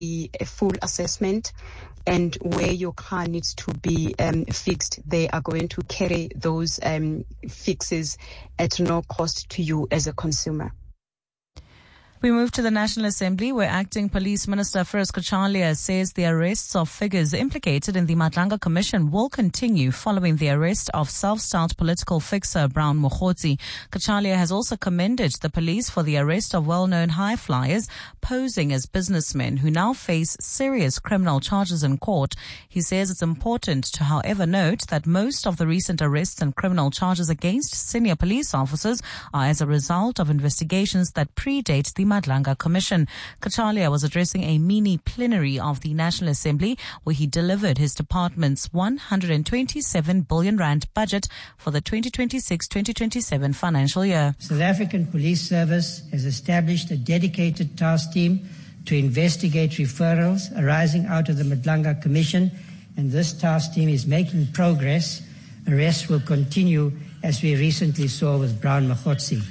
a full assessment, and where your car needs to be fixed, they are going to carry those fixes at no cost to you as a consumer. We move to the National Assembly, where Acting Police Minister Firoz Kachalia says the arrests of figures implicated in the Madlanga Commission will continue following the arrest of self-styled political fixer Brown Mokhotsi. Kachalia has also commended the police for the arrest of well-known high flyers posing as businessmen who now face serious criminal charges in court. He says it's important to, however, note that most of the recent arrests and criminal charges against senior police officers are as a result of investigations that predate the Madlanga Commission. Kachalia was addressing a mini plenary of the National Assembly where he delivered his department's 127 billion rand budget for the 2026-2027 financial year. South African Police Service has established a dedicated task team to investigate referrals arising out of the Madlanga Commission, and this task team is making progress. Arrests will continue, as we recently saw with Brown Mokhotsi.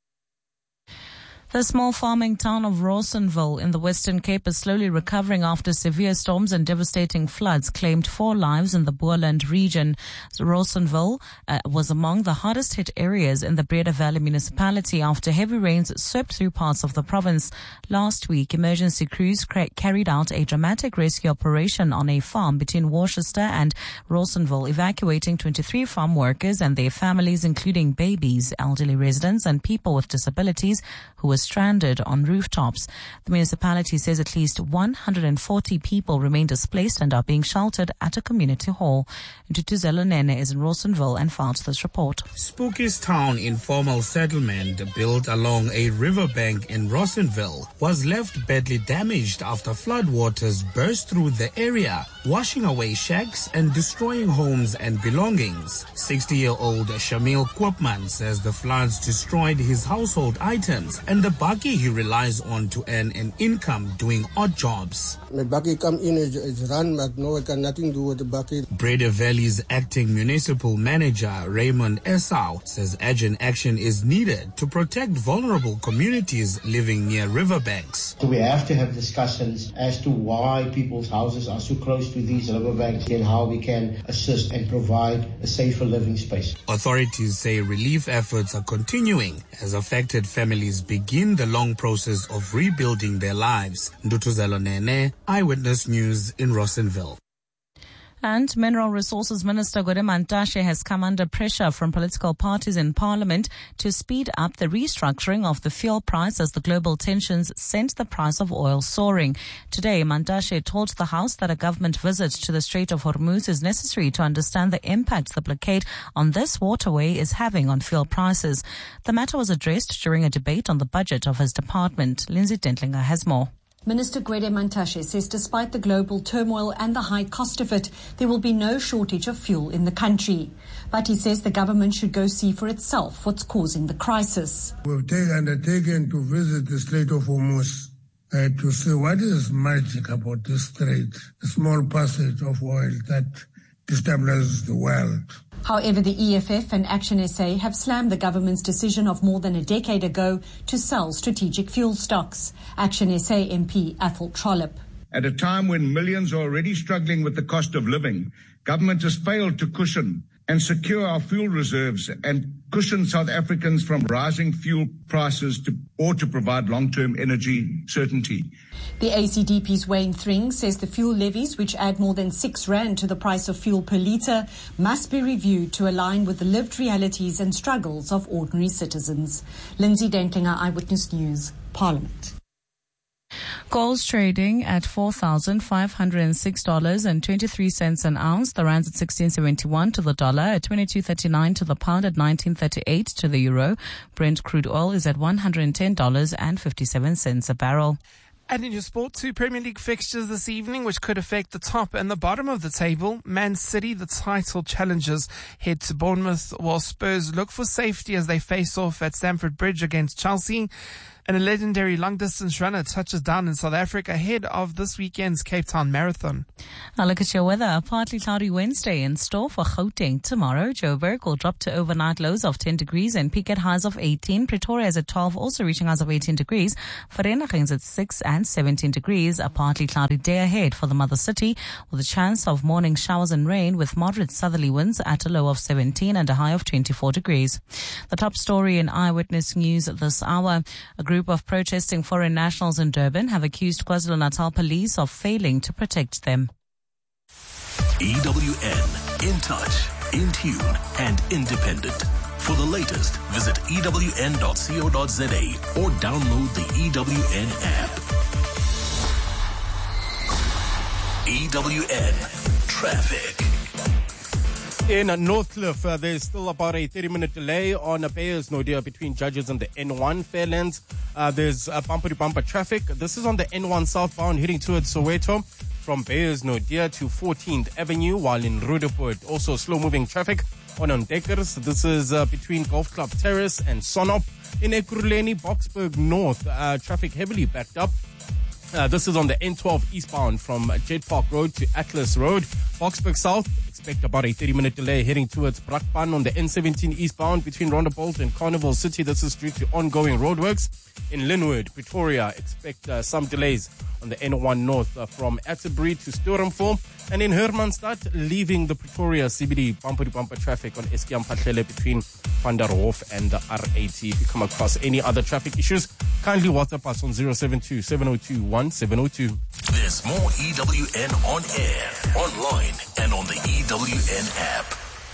The small farming town of Rawsonville in the Western Cape is slowly recovering after severe storms and devastating floods claimed 4 lives in the Boerland region. Rawsonville was among the hardest hit areas in the Breda Valley municipality after heavy rains swept through parts of the province. Last week, emergency crews carried out a dramatic rescue operation on a farm between Worcester and Rawsonville, evacuating 23 farm workers and their families, including babies, elderly residents, and people with disabilities who were stranded on rooftops. The municipality says at least 140 people remain displaced and are being sheltered at a community hall. Ntutuzelo Nene is in Rawsonville and filed this report. Spooky's town informal settlement built along a riverbank in Rawsonville was left badly damaged after floodwaters burst through the area, washing away shacks and destroying homes and belongings. 60-year-old Shamil Koopman says the floods destroyed his household items and the bakkie he relies on to earn an income doing odd jobs. My bakkie come in, it's run, but no, I got nothing to do with the bakkie. Breda Valley's acting municipal manager, Raymond Esau, says urgent action is needed to protect vulnerable communities living near riverbanks. So we have to have discussions as to why people's houses are so close to these riverbanks and how we can assist and provide a safer living space. Authorities say relief efforts are continuing as affected families begin the long process of rebuilding their lives. Ntutuzelo Nene, Eyewitness News in Rawsonville. And Mineral Resources Minister Gwede Mantashe has come under pressure from political parties in Parliament to speed up the restructuring of the fuel price as the global tensions sent the price of oil soaring. Today, Mantashe told the House that a government visit to the Strait of Hormuz is necessary to understand the impact the blockade on this waterway is having on fuel prices. The matter was addressed during a debate on the budget of his department. Lindsay Dentlinger has more. Minister Gwede Mantashe says despite the global turmoil and the high cost of it, there will be no shortage of fuel in the country. But he says the government should go see for itself what's causing the crisis. We've undertaken to visit the Strait of Hormuz to see what is magic about this strait, a small passage of oil that destabilizes the world. However, the EFF and Action SA have slammed the government's decision of more than a decade ago to sell strategic fuel stocks. Action SA MP Athol Trollip. At a time when millions are already struggling with the cost of living, government has failed to cushion and secure our fuel reserves and cushion South Africans from rising fuel prices or to provide long-term energy certainty. The ACDP's Wayne Thring says the fuel levies, which add more than 6 rand to the price of fuel per litre, must be reviewed to align with the lived realities and struggles of ordinary citizens. Lindsay Dentlinger, Eyewitness News, Parliament. Gold's trading at $4,506.23 an ounce. The rand's at 16.71 to the dollar, at 22.39 to the pound, at 19.38 to the euro. Brent crude oil is at $110.57 a barrel. And in your sport, 2 Premier League fixtures this evening, which could affect the top and the bottom of the table. Man City, the title challengers, head to Bournemouth, while Spurs look for safety as they face off at Stamford Bridge against Chelsea. And a legendary long-distance runner touches down in South Africa ahead of this weekend's Cape Town Marathon. Now look at your weather. A partly cloudy Wednesday in store for Gauteng tomorrow. Joburg will drop to overnight lows of 10 degrees and peak at highs of 18. Pretoria is at 12, also reaching highs of 18 degrees. Vereeniging's at 6 and 17 degrees. A partly cloudy day ahead for the mother city with a chance of morning showers and rain with moderate southerly winds at a low of 17 and a high of 24 degrees. The top story in Eyewitness News this hour. A group of protesting foreign nationals in Durban have accused KwaZulu-Natal police of failing to protect them. EWN, in touch, in tune, and independent. For the latest, visit ewn.co.za or download the EWN app. EWN Traffic. In Northcliffe, there's still about a 30-minute delay on Beyers-Naudé between Judges and the N1 Fairlands. There's bumper-to-bumper traffic. This is on the N1 southbound heading towards Soweto from Beyers-Naudé to 14th Avenue, while in Roodepoort, also slow-moving traffic on Ontdekkers. This is between Golf Club Terrace and Sonop. In Ekurhuleni, Boksburg North, traffic heavily backed up. This is on the N12 eastbound from Jet Park Road to Atlas Road. Boksburg South, expect about a 30-minute delay heading towards Brakpan on the N17 eastbound between Rondebolt and Carnival City. This is due to ongoing roadworks. In Linwood, Pretoria, expect some delays on the N1 North from Atterbury to Sturmville. And in Hermanstad, leaving the Pretoria CBD bumper-to-bumper traffic on Eskiam Patlele between Van der Hof and the R80. If you come across any other traffic issues, kindly WhatsApp us on 072-702-1702. There's more EWN on air, online, and on the EWN app.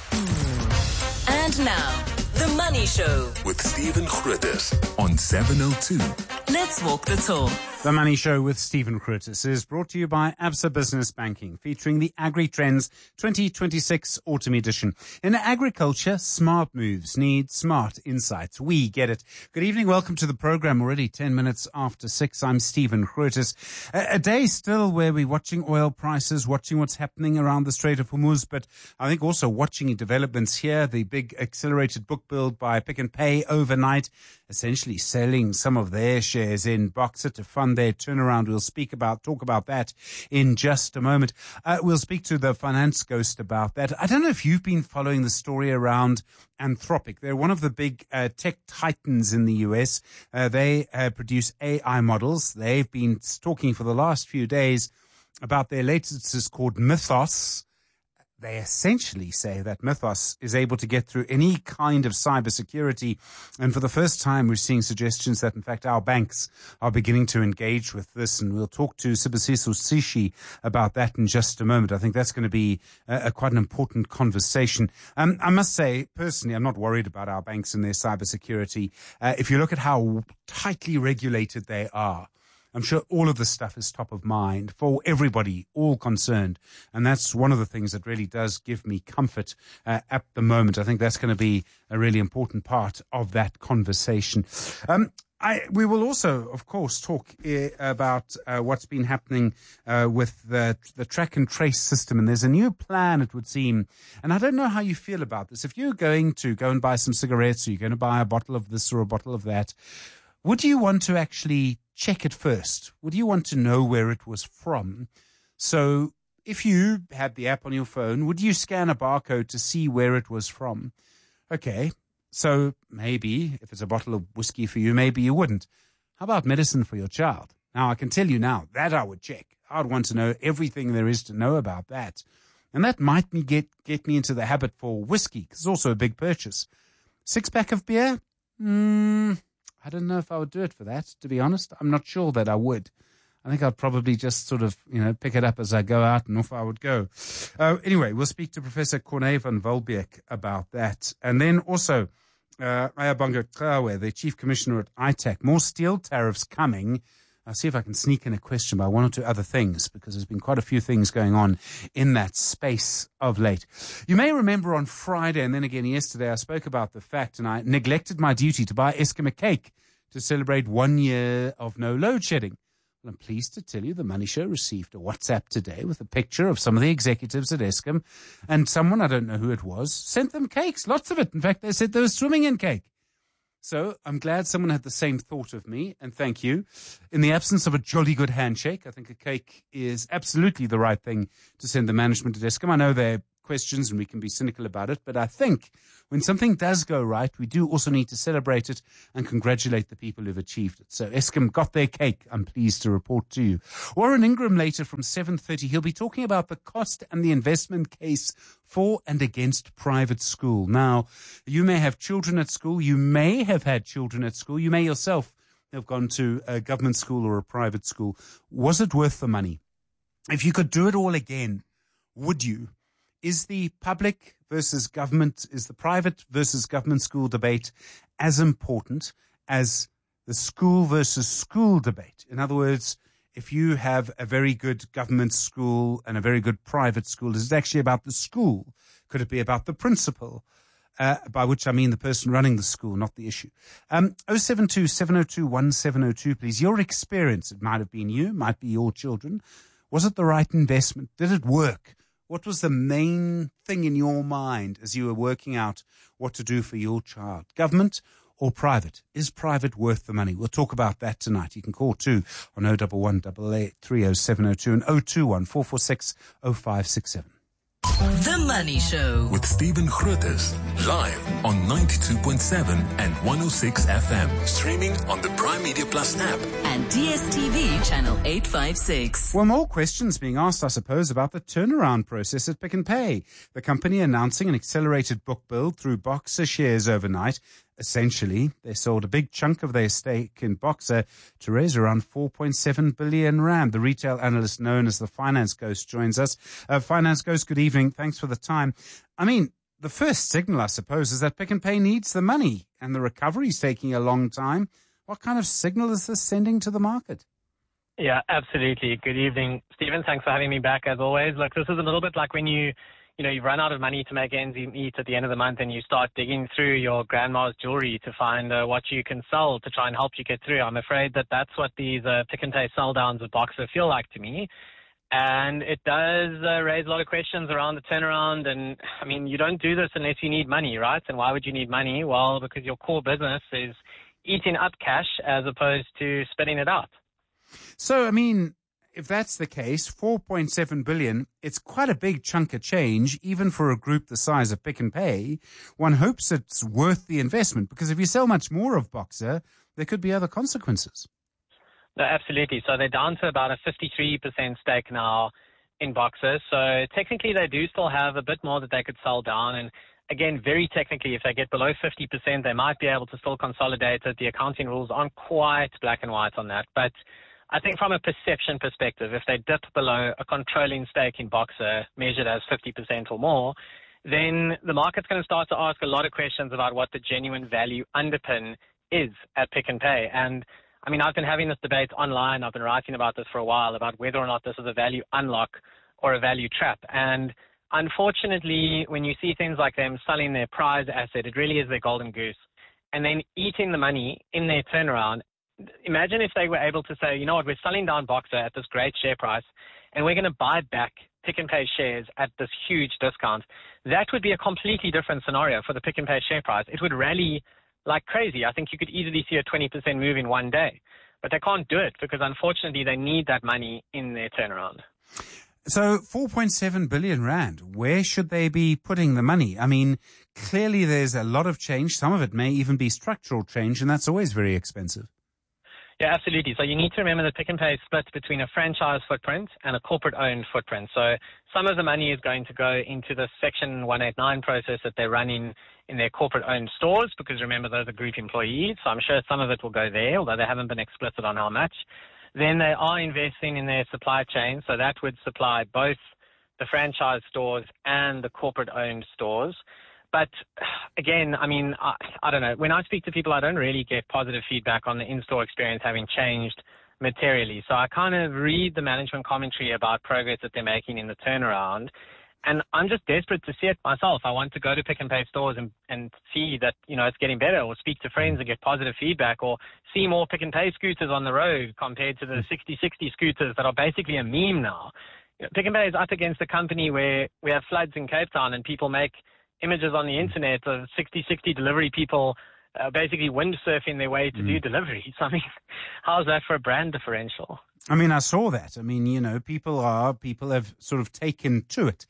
And now, The Money Show with Stephen Grootes on 702. Let's walk the talk. The Money Show with Stephen Grootes is brought to you by Absa Business Banking, featuring the Agri-Trends 2026 Autumn Edition. In agriculture, smart moves need smart insights. We get it. Good evening. Welcome to the program. Already 10 minutes after 6. I'm Stephen Grootes. A day still where we're watching oil prices, watching what's happening around the Strait of Hormuz, but I think also watching developments here. The big accelerated book build by Pick n Pay overnight, essentially selling some of their shares in Boxer to fund their turnaround. We'll talk about that in just a moment. We'll speak to the finance ghost about that. I don't know if you've been following the story around Anthropic. They're one of the big tech titans in the US. They produce AI models. They've been talking for the last few days about their latest is called Mythos. They essentially say that Mythos is able to get through any kind of cybersecurity. And for the first time, we're seeing suggestions that, in fact, our banks are beginning to engage with this. And we'll talk to Sibusiso Sishi about that in just a moment. I think that's going to be quite an important conversation. I must say, personally, I'm not worried about our banks and their cybersecurity. If you look at how tightly regulated they are, I'm sure all of this stuff is top of mind for everybody, all concerned. And that's one of the things that really does give me comfort at the moment. I think that's going to be a really important part of that conversation. We will also, of course, talk about what's been happening with the track and trace system. And there's a new plan, it would seem. And I don't know how you feel about this. If you're going to go and buy some cigarettes, or you're going to buy a bottle of this or a bottle of that, would you want to actually check it first? Would you want to know where it was from? So if you had the app on your phone, would you scan a barcode to see where it was from? Okay, so maybe if it's a bottle of whiskey for you, maybe you wouldn't. How about medicine for your child? Now, I can tell you now, that I would check. I'd want to know everything there is to know about that. And that might get me into the habit for whiskey, because it's also a big purchase. 6-pack of beer? I don't know if I would do it for that, to be honest. I'm not sure that I would. I think I'd probably just sort of, pick it up as I go out, and off I would go. Anyway, we'll speak to Professor Corné van Walbeek about that. And then also, Ayabonga Trawe, the Chief Commissioner at ITAC. More steel tariffs coming. I'll see if I can sneak in a question about one or two other things, because there's been quite a few things going on in that space of late. You may remember on Friday and then again yesterday, I spoke about the fact, and I neglected my duty to buy Eskom a cake to celebrate 1 year of no load shedding. Well, I'm pleased to tell you the Money Show received a WhatsApp today with a picture of some of the executives at Eskom, and someone, I don't know who it was, sent them cakes, lots of it. In fact, they said they were swimming in cake. So I'm glad someone had the same thought of me, and thank you. In the absence of a jolly good handshake, I think a cake is absolutely the right thing to send the management at Eskom. I know there are questions and we can be cynical about it, but I think when something does go right, we do also need to celebrate it and congratulate the people who've achieved it. So Eskom got their cake, I'm pleased to report to you. Warren Ingram later from 7:30, he'll be talking about the cost and the investment case for and against private school. Now, you may have children at school, you may have had children at school, you may yourself have gone to a government school or a private school. Was it worth the money? If you could do it all again, would you? Is the public versus government, is the private versus government school debate as important as the school versus school debate? In other words, if you have a very good government school and a very good private school, is it actually about the school? Could it be about the principal? By which I mean the person running the school, not the issue. 072-702-1702, please. Your experience, it might have been you, might be your children. Was it the right investment? Did it work? What was the main thing in your mind as you were working out what to do for your child? Government or private? Is private worth the money? We'll talk about that tonight. You can call too on 011 8830702 and 021 446 0567. The Money Show with Stephen Grootes, live on 92.7 and 106 FM, streaming on the Prime Media Plus app and DSTV channel 856. Well, more questions being asked, I suppose, about the turnaround process at Pick n Pay. The company announcing an accelerated book build through Boxer shares overnight. Essentially, they sold a big chunk of their stake in Boxer to raise around 4.7 billion rand. The retail analyst known as the Finance Ghost joins us. Finance Ghost, good evening. Thanks for the time. I mean, the first signal, I suppose, is that Pick n Pay needs the money and the recovery is taking a long time. What kind of signal is this sending to the market? Yeah, absolutely. Good evening, Stephen. Thanks for having me back as always. Look, this is a little bit like when you've run out of money to make ends meet at the end of the month and you start digging through your grandma's jewelry to find what you can sell to try and help you get through. I'm afraid that's what these Pick n Pay sell downs of Boxer feel like to me. And it does raise a lot of questions around the turnaround. And, I mean, you don't do this unless you need money, right? And why would you need money? Well, because your core business is eating up cash as opposed to spitting it out. So, I mean, if that's the case, 4.7 billion, it's quite a big chunk of change, even for a group the size of Pick n Pay. One hopes it's worth the investment, because if you sell much more of Boxer, there could be other consequences. No, absolutely. So they're down to about a 53% stake now in Boxer. So technically they do still have a bit more that they could sell down. And again, very technically, if they get below 50%, they might be able to still consolidate it. The accounting rules aren't quite black and white on that. But I think from a perception perspective, if they dip below a controlling stake in Boxer, measured as 50% or more, then the market's going to start to ask a lot of questions about what the genuine value underpin is at Pick n Pay. And I mean, I've been having this debate online. I've been writing about this for a while, about whether or not this is a value unlock or a value trap. And unfortunately, when you see things like them selling their prize asset, it really is their golden goose, and then eating the money in their turnaround. Imagine if they were able to say, you know what, we're selling down Boxer at this great share price, and we're going to buy back Pick n Pay shares at this huge discount. That would be a completely different scenario for the Pick n Pay share price. It would rally like crazy. I think you could easily see a 20% move in one day. But they can't do it because, unfortunately, they need that money in their turnaround. So 4.7 billion rand, where should they be putting the money? I mean, clearly there's a lot of change. Some of it may even be structural change, and that's always very expensive. Yeah, absolutely. So you need to remember that Pick n Pay is split between a franchise footprint and a corporate-owned footprint. So some of the money is going to go into the Section 189 process that they're running in their corporate-owned stores, because remember, those are group employees. So I'm sure some of it will go there, although they haven't been explicit on how much. Then they are investing in their supply chain. So that would supply both the franchise stores and the corporate-owned stores. But again, I mean, I don't know. When I speak to people, I don't really get positive feedback on the in-store experience having changed materially. So I kind of read the management commentary about progress that they're making in the turnaround, and I'm just desperate to see it myself. I want to go to Pick n Pay stores and see that, you know, it's getting better, or speak to friends and get positive feedback, or see more Pick n Pay scooters on the road compared to the 6060 scooters that are basically a meme now. You know, Pick n Pay is up against a company where we have floods in Cape Town and people make images on the internet of 6060 delivery people basically windsurfing their way to do deliveries. I mean, how's that for a brand differential? I mean, I saw that. I mean, you know, people have sort of taken to it.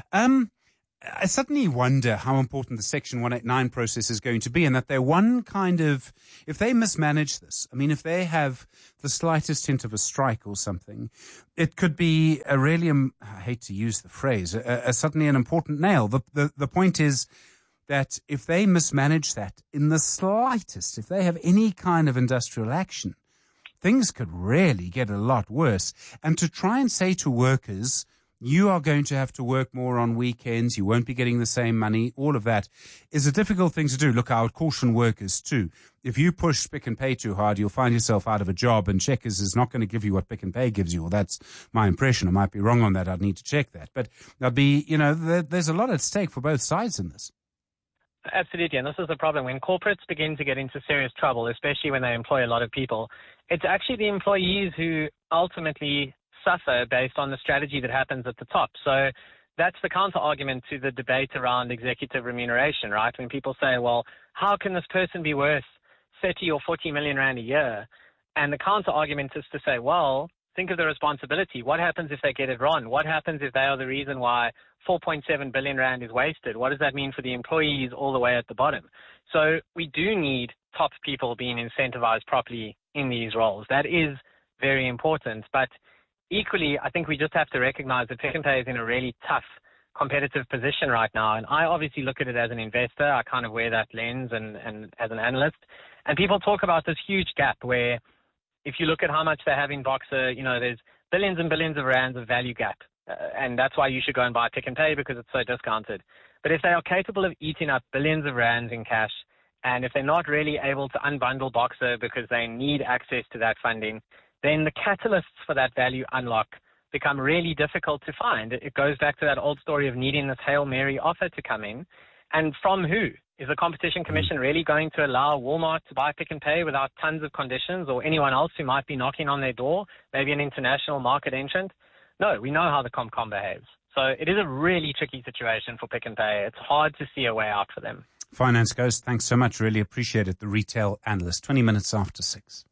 I suddenly wonder how important the Section 189 process is going to be, and that they're one kind of, if they mismanage this, I mean, if they have the slightest hint of a strike or something, it could be a really, I hate to use the phrase, suddenly an important nail. The point is that if they mismanage that in the slightest, if they have any kind of industrial action, things could really get a lot worse. And to try and say to workers, you are going to have to work more on weekends, you won't be getting the same money, all of that is a difficult thing to do. Look, I would caution workers too. If you push Pick n Pay too hard, you'll find yourself out of a job, and Checkers is not going to give you what Pick n Pay gives you. Well, that's my impression. I might be wrong on that. I'd need to check that. But there'll be, you know, there's a lot at stake for both sides in this. Absolutely, and this is the problem. When corporates begin to get into serious trouble, especially when they employ a lot of people, it's actually the employees who ultimately suffer based on the strategy that happens at the top. So that's the counter-argument to the debate around executive remuneration, right? When people say, well, how can this person be worth 30 or 40 million rand a year? And the counter-argument is to say, well, think of the responsibility. What happens if they get it wrong? What happens if they are the reason why 4.7 billion rand is wasted? What does that mean for the employees all the way at the bottom? So we do need top people being incentivized properly in these roles. That is very important. But equally, I think we just have to recognize that Pick n Pay is in a really tough competitive position right now. And I obviously look at it as an investor. I kind of wear that lens and as an analyst. And people talk about this huge gap where if you look at how much they have in Boxer, you know, there's billions and billions of rands of value gap. And that's why you should go and buy Pick n Pay, because it's so discounted. But if they are capable of eating up billions of rands in cash, and if they're not really able to unbundle Boxer because they need access to that funding, then the catalysts for that value unlock become really difficult to find. It goes back to that old story of needing this Hail Mary offer to come in. And from who? Is the Competition Commission really going to allow Walmart to buy Pick n Pay without tons of conditions, or anyone else who might be knocking on their door, maybe an international market entrant? No, we know how the ComCom behaves. So it is a really tricky situation for Pick n Pay. It's hard to see a way out for them. Finance Ghost, thanks so much. Really appreciate it. The retail analyst, 20 minutes after 6.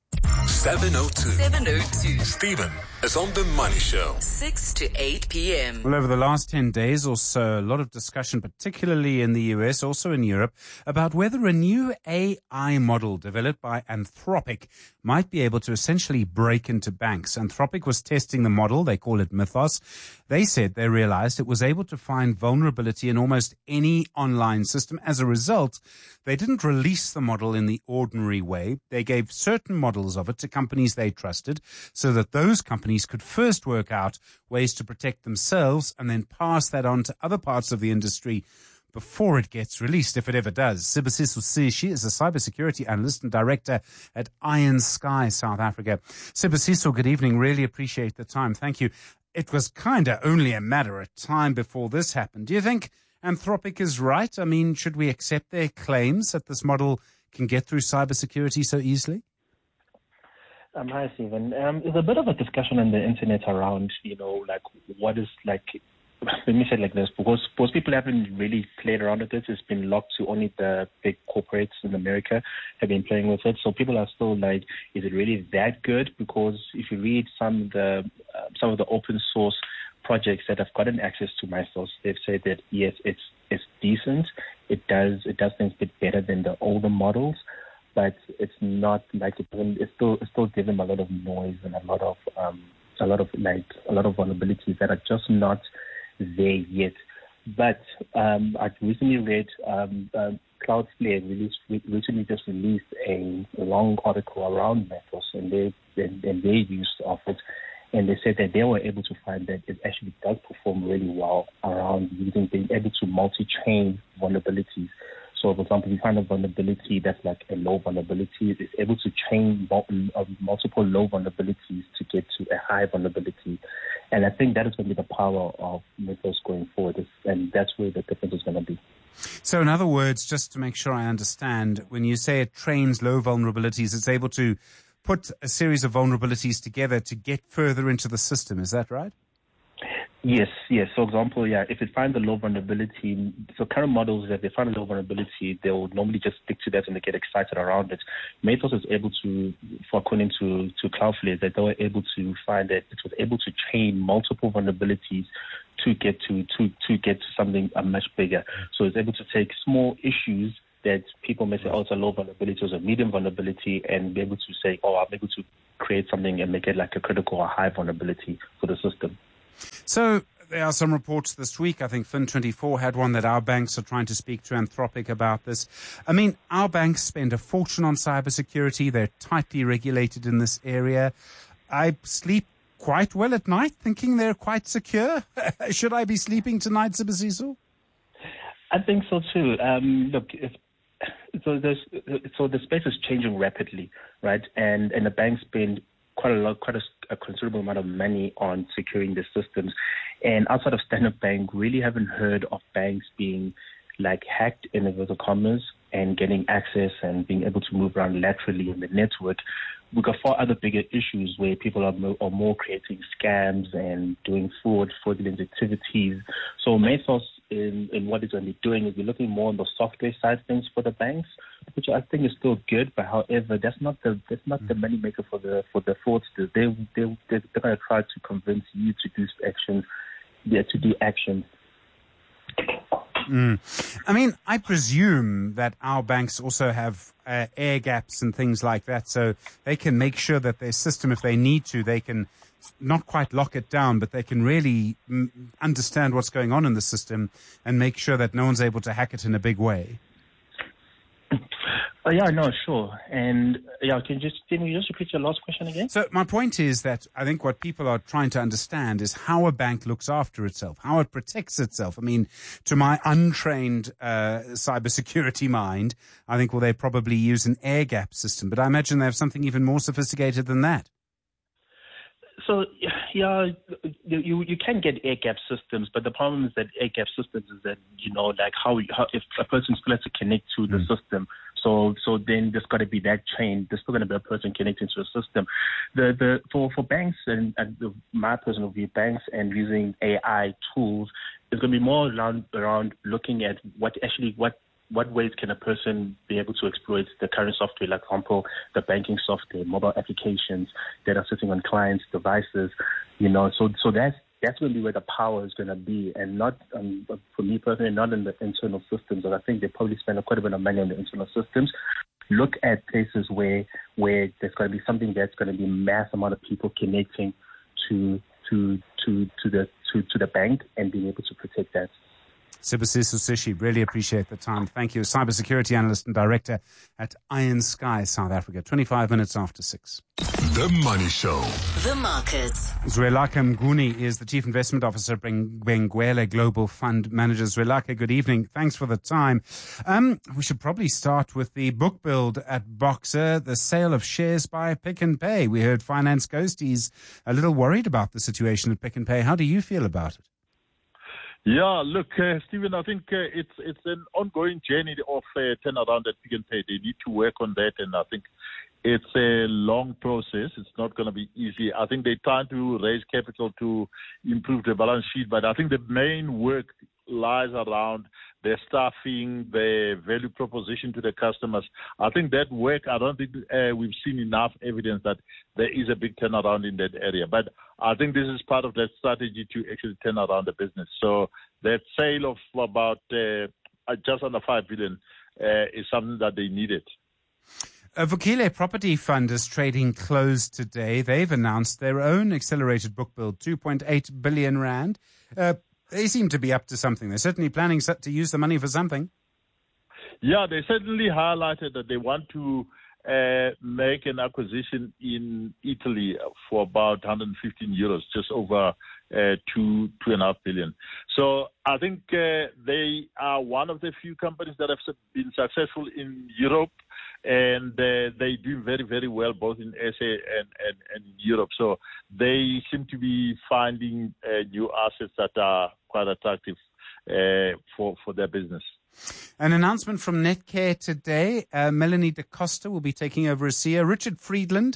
702. Stephen is on The Money Show. 6 to 8 p.m. Well, over the last 10 days or so, a lot of discussion, particularly in the US, also in Europe, about whether a new AI model developed by Anthropic might be able to essentially break into banks. Anthropic was testing the model. They call it Mythos. They said they realized it was able to find vulnerability in almost any online system. As a result, they didn't release the model in the ordinary way. They gave certain models of it to companies they trusted so that those companies could first work out ways to protect themselves and then pass that on to other parts of the industry before it gets released, if it ever does. Sibusiso Sishi is a cybersecurity analyst and director at Iron Sky, South Africa. Sibusiso, good evening. Really appreciate the time. Thank you. It was kind of only a matter of time before this happened. Do you think Anthropic is right? I mean, should we accept their claims that this model can get through cybersecurity so easily? Hi, Stephen. There's a bit of a discussion on the internet around, like what is like, let me say it like this, because most people haven't really played around with it. It's been locked to only the big corporates in America have been playing with it. So people are still like, is it really that good? Because if you read some of the open source projects that have gotten access to Mythos, they've said that yes, it's decent. It does things a bit better than the older models, but it's not like it's still giving them a lot of noise and a lot of vulnerabilities that are just not there yet. But I've recently read Cloudflare recently just released a long article around Mythos and their use of it. And they said that they were able to find that it actually does perform really well around being able to multi-chain vulnerabilities. So, for example, if you find a vulnerability that's like a low vulnerability, it's able to chain multiple low vulnerabilities to get to a high vulnerability. And I think that is going to be the power of Mythos going forward, and that's where the difference is going to be. So, in other words, just to make sure I understand, when you say it trains low vulnerabilities, it's able to put a series of vulnerabilities together to get further into the system. Is that right? Yes. So, example, if it finds a low vulnerability, so current models, if they find a low vulnerability, they will normally just stick to that and they get excited around it. Matos is able to, according to Cloudflare, that they were able to find that it was able to chain multiple vulnerabilities to get to something much bigger. So it's able to take small issues that people may say, oh, it's a low vulnerability, it's a medium vulnerability, and be able to say, oh, I'm able to create something and make it like a critical or high vulnerability for the system. So there are some reports this week. I think Fin24 had one that our banks are trying to speak to Anthropic about this. I mean, our banks spend a fortune on cybersecurity. They're tightly regulated in this area. I sleep quite well at night thinking they're quite secure. Should I be sleeping tonight, Sibusiso? I think so too. Look, so the space is changing rapidly, right? And the banks spend quite a considerable amount of money on securing the systems. And outside of Standard Bank, really haven't heard of banks being like hacked in inverted commas and getting access and being able to move around laterally in the network. We've got 4 other bigger issues where people are more creating scams and doing fraudulent activities. So Matos in what it's going to be doing is we're looking more on the software side of things for the banks, which I think is still good. But however, that's not the money maker for the fraudsters. They're going to try to convince you to do actions. To do actions. I mean, I presume that our banks also have air gaps and things like that, so they can make sure that their system, if they need to, they can not quite lock it down, but they can really understand what's going on in the system and make sure that no one's able to hack it in a big way. Sure. And can you just repeat your last question again? So my point is that I think what people are trying to understand is how a bank looks after itself, how it protects itself. I mean, to my untrained cybersecurity mind, I think, well, they probably use an air gap system, but I imagine they have something even more sophisticated than that. So, you can get air gap systems, but the problem is that air gap systems is that, like how if a person's going to connect to the system, so then there's got to be that chain. There's still going to be a person connecting to the system. For banks and my personal view, banks and using AI tools, it's going to be more around looking at what ways can a person be able to exploit the current software, like, for example, the banking software, mobile applications that are sitting on clients' devices, so that's going to be where the power is going to be, and not, for me personally, not in the internal systems. And I think they probably spend quite a bit of money on the internal systems. Look at places where there's going to be something that's going to be mass amount of people connecting to the bank and being able to protect that. Sibusiso Sishi, really appreciate the time. Thank you. Cybersecurity Analyst and Director at Iron Sky, South Africa. 25 minutes after 6. The Money Show. The Markets. Zwelakhe Mnguni is the Chief Investment Officer at Benguela Global Fund Managers. Zwelakhe, good evening. Thanks for the time. We should probably start with the book build at Boxer, the sale of shares by Pick n Pay. We heard Finance Ghost. He's a little worried about the situation at Pick n Pay. How do you feel about it? Yeah, look, Stephen, I think it's an ongoing journey of turnaround at Pick n Pay. They need to work on that, and I think it's a long process. It's not going to be easy. I think they're trying to raise capital to improve the balance sheet, but I think the main work lies around their staffing, their value proposition to the customers. I think that work, I don't think we've seen enough evidence that there is a big turnaround in that area. But I think this is part of that strategy to actually turn around the business. So that sale of about just under 5 billion is something that they needed. Vukile Property Fund is trading closed today. They've announced their own accelerated book build, 2.8 billion rand. They seem to be up to something. They're certainly planning to use the money for something. Yeah, they certainly highlighted that they want to make an acquisition in Italy for about 115 euros, just over 2.5 billion. So I think they are one of the few companies that have been successful in Europe, and they do very, very well both in SA and in Europe. So they seem to be finding new assets that are quite attractive for their business. An announcement from Netcare today. Melanie Da Costa will be taking over as CEO. Richard Friedland,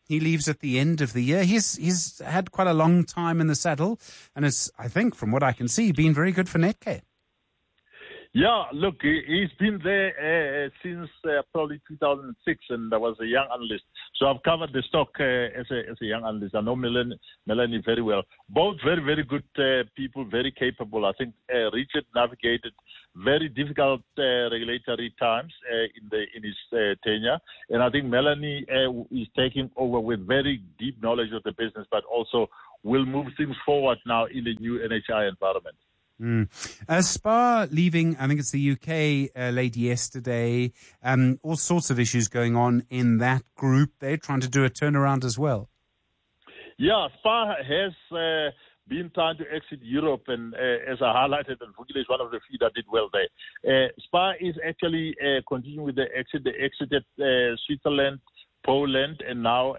He leaves at the end of the year. He's had quite a long time in the saddle, and has, I think, from what I can see, been very good for Netcare. Yeah, look, he's been there since probably 2006, and I was a young analyst. So I've covered the stock as a young analyst. I know Melanie very well. Both very, very good people, very capable. I think Richard navigated very difficult regulatory times in his tenure, and I think Melanie is taking over with very deep knowledge of the business, but also will move things forward now in the new NHI environment. SPAR leaving, I think it's the UK late yesterday. All sorts of issues going on in that group. They're trying to do a turnaround as well. Yeah, SPAR has been trying to exit Europe, and as I highlighted, and Vukile is one of the few that did well there. SPAR is actually continuing with the exit. They exited Switzerland, Poland, and now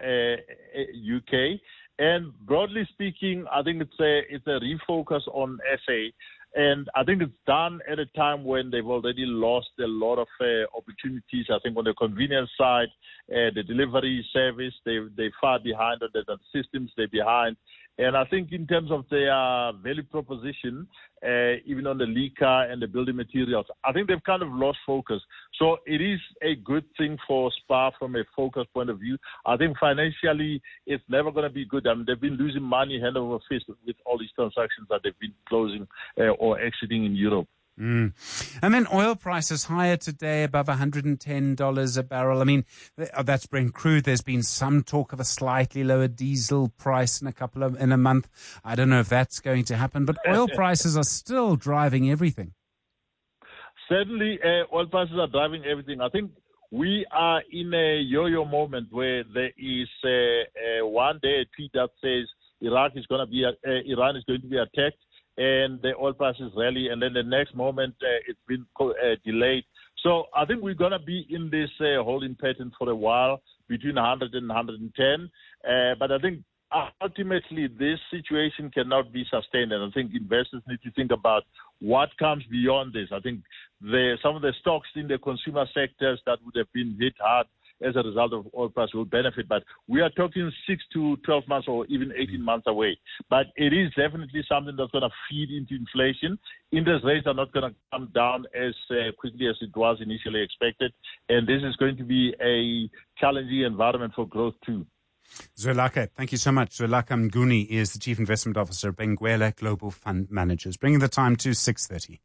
UK. And broadly speaking, I think it's a refocus on SA. And I think it's done at a time when they've already lost a lot of opportunities. I think on the convenience side, the delivery service, they're far behind. On the systems, they're behind. And I think in terms of their value proposition, even on the liquor and the building materials, I think they've kind of lost focus. So it is a good thing for SPAR from a focus point of view. I think financially, it's never going to be good. I mean, they've been losing money hand over fist with all these transactions that they've been closing or exiting in Europe. And then oil prices higher today, above $110 a barrel. I mean, that's Brent crude. There's been some talk of a slightly lower diesel price in a month. I don't know if that's going to happen, but oil prices are still driving everything. Certainly, oil prices are driving everything. I think we are in a yo-yo moment where there is one day a tweet that says Iran is going to be attacked, and the oil prices rally, and then the next moment it's been delayed. So I think we're going to be in this holding pattern for a while, between 100 and 110. But I think ultimately this situation cannot be sustained, and I think investors need to think about what comes beyond this. I think some of the stocks in the consumer sectors that would have been hit hard as a result of oil price will benefit. But we are talking 6 to 12 months or even 18 months away. But it is definitely something that's going to feed into inflation. Interest rates are not going to come down as quickly as it was initially expected. And this is going to be a challenging environment for growth too. Zwelakhe, thank you so much. Zwelakhe Mnguni is the Chief Investment Officer of Benguela Global Fund Managers, bringing the time to 6:30.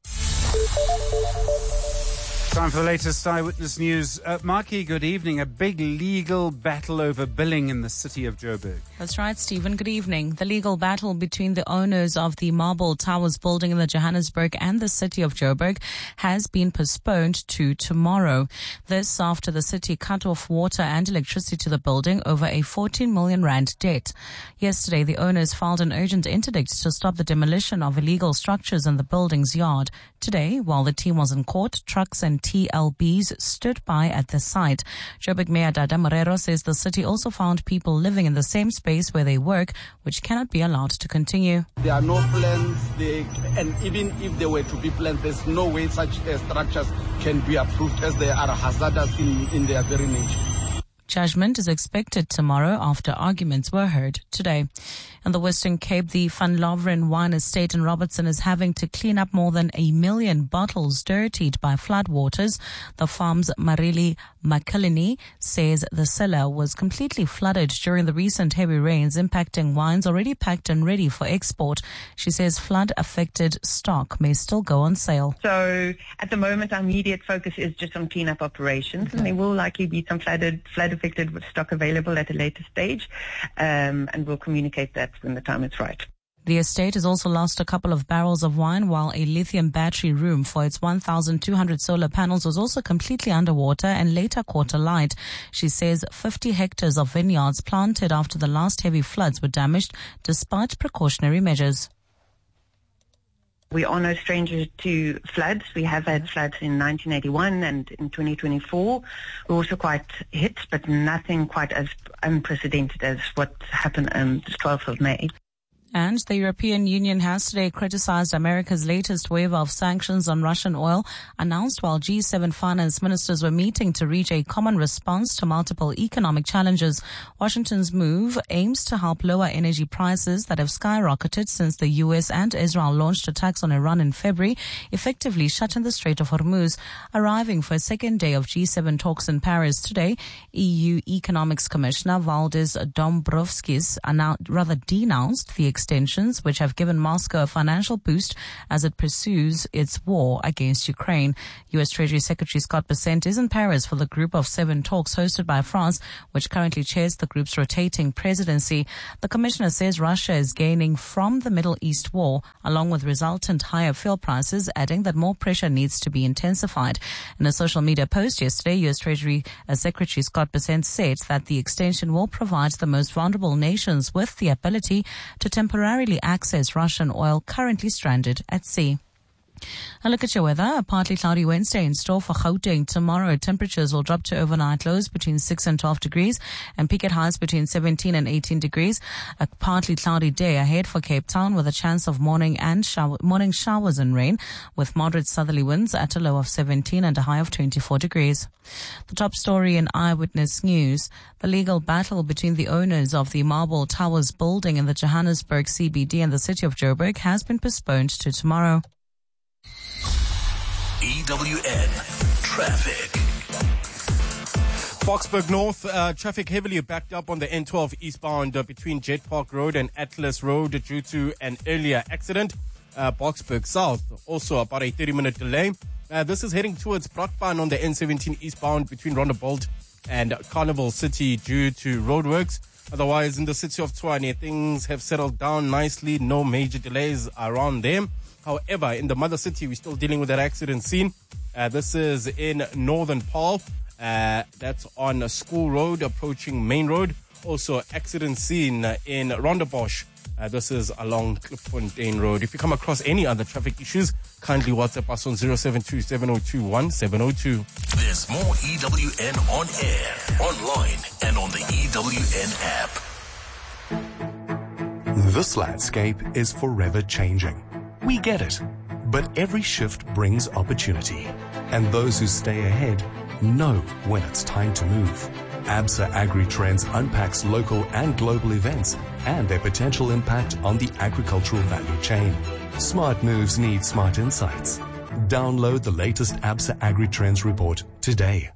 Time for the latest Eyewitness News. Marky, good evening. A big legal battle over billing in the city of Joburg. That's right, Stephen. Good evening. The legal battle between the owners of the Marble Towers building in the Johannesburg and the city of Joburg has been postponed to tomorrow. This after the city cut off water and electricity to the building over a 14 million rand debt. Yesterday, the owners filed an urgent interdict to stop the demolition of illegal structures in the building's yard. Today, while the team was in court, trucks and TLBs stood by at the site. Joburg Mayor Dada Morero says the city also found people living in the same space where they work, which cannot be allowed to continue. There are no plans, and even if there were to be plans, there's no way such structures can be approved as they are hazardous in their very nature. Judgment is expected tomorrow after arguments were heard today. In the Western Cape, the Van Loveren Wine Estate in Robertson is having to clean up more than 1 million bottles dirtied by floodwaters. The farm's Marili Makilini says the cellar was completely flooded during the recent heavy rains, impacting wines already packed and ready for export. She says flood-affected stock may still go on sale. So at the moment, our immediate focus is just on cleanup operations, and there will likely be some flood-affected stock available at a later stage, and we'll communicate that when the time is right. The estate has also lost a couple of barrels of wine, while a lithium battery room for its 1,200 solar panels was also completely underwater and later caught alight. She says 50 hectares of vineyards planted after the last heavy floods were damaged despite precautionary measures. We are no strangers to floods. We have had floods in 1981 and in 2024. We're also quite hit, but nothing quite as unprecedented as what happened on the 12th of May. And the European Union has today criticized America's latest wave of sanctions on Russian oil, announced while G7 finance ministers were meeting to reach a common response to multiple economic challenges. Washington's move aims to help lower energy prices that have skyrocketed since the US and Israel launched attacks on Iran in February, effectively shutting the Strait of Hormuz. Arriving for a second day of G7 talks in Paris today, EU Economics Commissioner Valdis Dombrovskis denounced the extensions, which have given Moscow a financial boost as it pursues its war against Ukraine. U.S. Treasury Secretary Scott Bessent is in Paris for the Group of 7 talks hosted by France, which currently chairs the group's rotating presidency. The commissioner says Russia is gaining from the Middle East war, along with resultant higher fuel prices, adding that more pressure needs to be intensified. In a social media post yesterday, U.S. Treasury Secretary Scott Bessent said that the extension will provide the most vulnerable nations with the ability to temporarily access Russian oil currently stranded at sea. A look at your weather. A partly cloudy Wednesday in store for Gauteng. Tomorrow, temperatures will drop to overnight lows between 6 and 12 degrees and peak at highs between 17 and 18 degrees. A partly cloudy day ahead for Cape Town with a chance of morning showers and rain with moderate southerly winds at a low of 17 and a high of 24 degrees. The top story in Eyewitness News. The legal battle between the owners of the Marble Towers building in the Johannesburg CBD and the city of Joburg has been postponed to tomorrow. EWN Traffic. Boksburg North, traffic heavily backed up on the N12 eastbound between Jet Park Road and Atlas Road due to an earlier accident. Boksburg South, also about a 30-minute delay. This is heading towards Brakpan on the N17 eastbound between Rondebolt and Carnival City due to roadworks. Otherwise, in the city of Tshwane, things have settled down nicely. No major delays around them. However, in the mother city, we're still dealing with that accident scene. This is in Northern Paarl. That's on School Road, approaching Main Road. Also, accident scene in Rondebosch. This is along Klipfontein Road. If you come across any other traffic issues, kindly WhatsApp us on 072-7021-702. There's more EWN on air, online, and on the EWN app. This landscape is forever changing. We get it. But every shift brings opportunity. And those who stay ahead know when it's time to move. ABSA AgriTrends unpacks local and global events and their potential impact on the agricultural value chain. Smart moves need smart insights. Download the latest ABSA AgriTrends report today.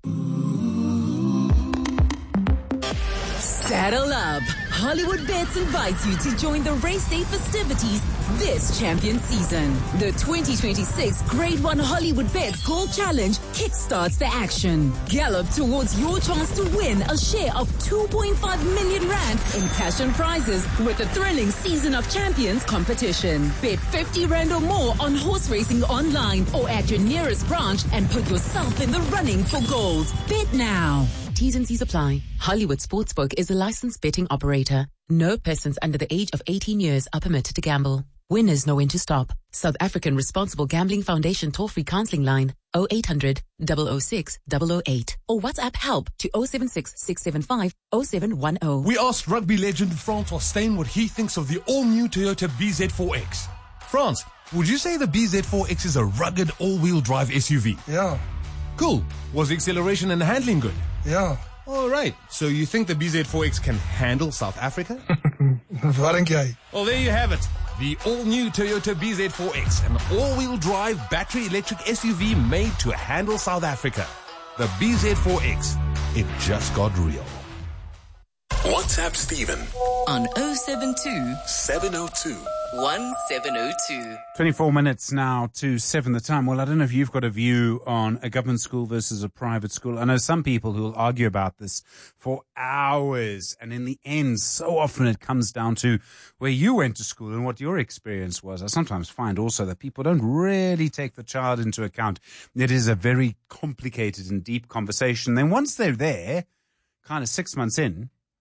Saddle up. Hollywood Bets invites you to join the race day festivities this champion season. The 2026 Grade 1 Hollywood Bets Gold Challenge kickstarts the action. Gallop towards your chance to win a share of 2.5 million rand in cash and prizes with the thrilling Season of Champions competition. Bet 50 rand or more on horse racing online or at your nearest branch and put yourself in the running for gold. Bet now. T's and C's apply. Hollywood Sportsbook is a licensed betting operator. No persons under the age of 18 years are permitted to gamble. Winners know when to stop. South African Responsible Gambling Foundation toll-free counseling line 0800 006 008 or WhatsApp help to 076 675 0710. We asked rugby legend Francois Steyn what he thinks of the all-new Toyota BZ4X. France, would you say the BZ4X is a rugged all-wheel drive SUV? Yeah. Cool. Was the acceleration and handling good? Yeah. All right. So you think the BZ4X can handle South Africa? Well, there you have it. The all-new Toyota BZ4X, an all-wheel drive battery electric SUV made to handle South Africa. The BZ4X. It just got real. WhatsApp Stephen on 072 702 1702. 24 minutes now to 7 the time. Well, I don't know if you've got a view on a government school versus a private school. I know some people who will argue about this for hours. And in the end, so often it comes down to where you went to school and what your experience was. I sometimes find also that people don't really take the child into account. It is a very complicated and deep conversation. Then once they're there, kind of 6 months in,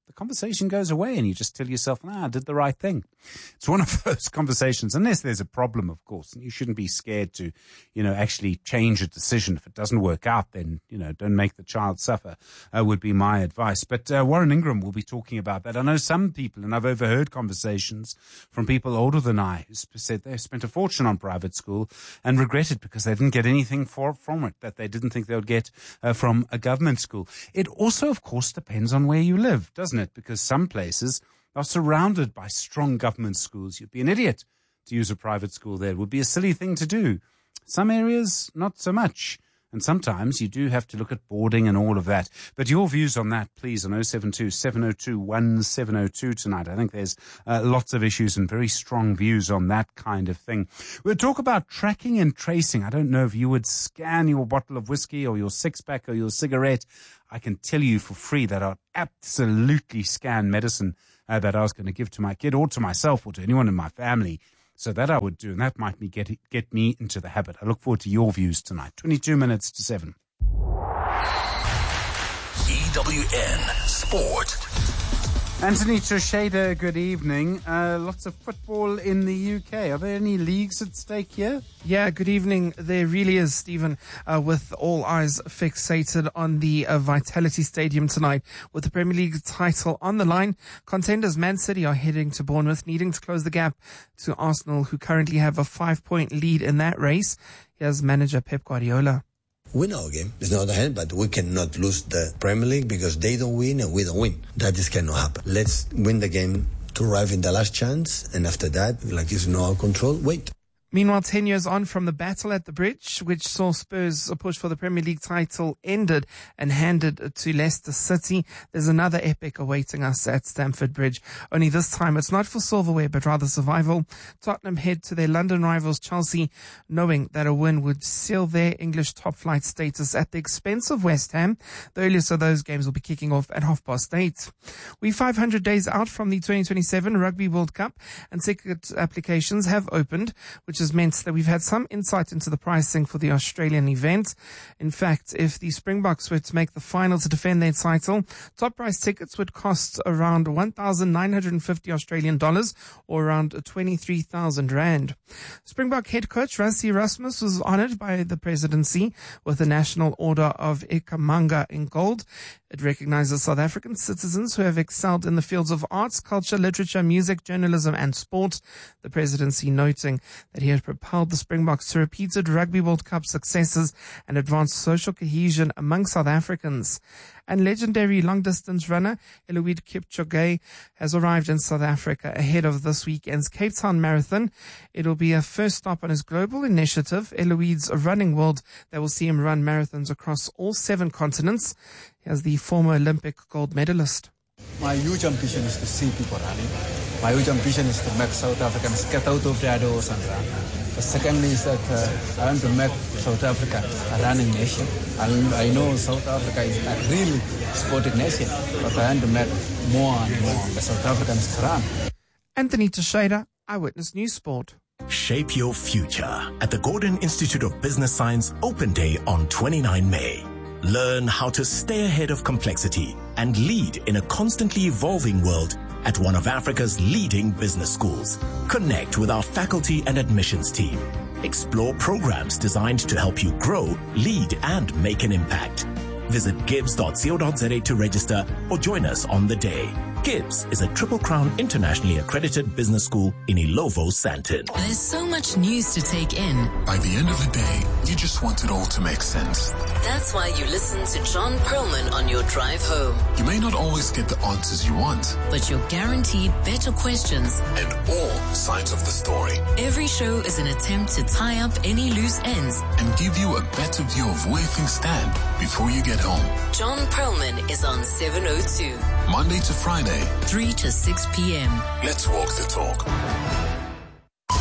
the conversation goes away and you just tell yourself, I did the right thing. It's one of those conversations, unless there's a problem, of course, and you shouldn't be scared to, actually change a decision. If it doesn't work out, then, don't make the child suffer, would be my advice. But Warren Ingram will be talking about that. I know some people, and I've overheard conversations from people older than I, who said they've spent a fortune on private school and regretted because they didn't get anything from it that they didn't think they would get from a government school. It also, of course, depends on where you live, doesn't it? Because some places are surrounded by strong government schools. You'd be an idiot to use a private school there. It would be a silly thing to do. Some areas, not so much. And sometimes you do have to look at boarding and all of that. But your views on that, please, on 072-702-1702 tonight. I think there's lots of issues and very strong views on that kind of thing. We'll talk about tracking and tracing. I don't know if you would scan your bottle of whiskey or your six-pack or your cigarette. I can tell you for free that I'd absolutely scan medicine that I was going to give to my kid or to myself or to anyone in my family. So that I would do, and that might get me into the habit. I look forward to your views tonight. 22 minutes to 7. EWN Sport. Anthony Teixeira, good evening. Lots of football in the UK. Are there any leagues at stake here? Yeah, good evening. There really is, Stephen, with all eyes fixated on the Vitality Stadium tonight. With the Premier League title on the line, contenders Man City are heading to Bournemouth, needing to close the gap to Arsenal, who currently have a 5-point lead in that race. Here's manager Pep Guardiola. Win our game. It's not the hand, but we cannot lose the Premier League because they don't win and we don't win. That just cannot happen. Let's win the game to arrive in the last chance, and after that, like it's no control, wait. Meanwhile, 10 years on from the battle at the Bridge, which saw Spurs' push for the Premier League title ended and handed to Leicester City, there's another epic awaiting us at Stamford Bridge. Only this time, it's not for silverware, but rather survival. Tottenham head to their London rivals Chelsea, knowing that a win would seal their English top-flight status at the expense of West Ham. The earliest of those games will be kicking off at 8:30. We're 500 days out from the 2027 Rugby World Cup, and ticket applications have opened, which has meant that we've had some insight into the pricing for the Australian event. In fact, if the Springboks were to make the final to defend their title, top price tickets would cost around 1,950 Australian dollars, or around 23,000 rand. Springbok head coach Rassie Erasmus was honoured by the presidency with the National Order of Ikhamanga in gold. It recognises South African citizens who have excelled in the fields of arts, culture, literature, music, journalism and sport. The presidency noting that he had propelled the Springboks to repeated Rugby World Cup successes and advanced social cohesion among South Africans. And legendary long-distance runner Eliud Kipchoge has arrived in South Africa ahead of this weekend's Cape Town Marathon. It'll be a first stop on his global initiative, Eliud's Running World, that will see him run marathons across all 7 continents. Here's the former Olympic gold medalist. My huge ambition is to see people running. My huge ambition is to make South Africans get out of their doors and run. The secondly is that I want to make South Africa a running nation. I know South Africa is a really sporting nation, but I want to make more and more the South Africans run. Anthony Teixeira, Eyewitness News Sport. Shape your future at the Gordon Institute of Business Science Open Day on 29 May. Learn how to stay ahead of complexity and lead in a constantly evolving world at one of Africa's leading business schools. Connect with our faculty and admissions team. Explore programs designed to help you grow, lead, and make an impact. Visit gibbs.co.za to register or join us on the day. Gibbs is a Triple Crown internationally accredited business school in Ilovo, Sandton. There's so much news to take in. By the end of the day, you just want it all to make sense. That's why you listen to John Perlman on your drive home. You may not always get the answers you want, but you're guaranteed better questions and all sides of the story. Every show is an attempt to tie up any loose ends and give you a better view of where things stand before you get home. John Perlman is on 702. Monday to Friday, 3 to 6 p.m. Let's walk the talk.